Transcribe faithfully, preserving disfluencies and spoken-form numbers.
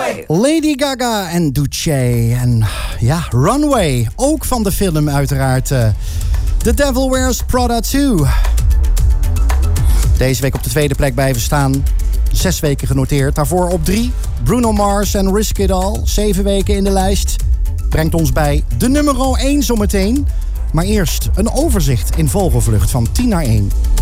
Runway. Lady Gaga en Duce. En ja, Runway. Ook van de film uiteraard. Uh, The Devil Wears Prada twee. Deze week op de tweede plek blijven staan. Zes weken genoteerd. Daarvoor op drie. Bruno Mars en Risk It All. Zeven weken in de lijst. Brengt ons bij de nummer één zometeen. Maar eerst een overzicht in vogelvlucht van tien naar één.